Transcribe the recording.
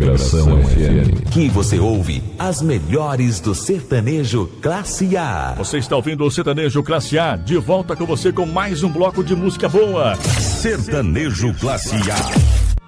Vibração FM. Que você ouve as melhores do sertanejo Classe A. Você está ouvindo o Sertanejo Classe A, de volta com você com mais um bloco de música boa. Sertanejo Classe A.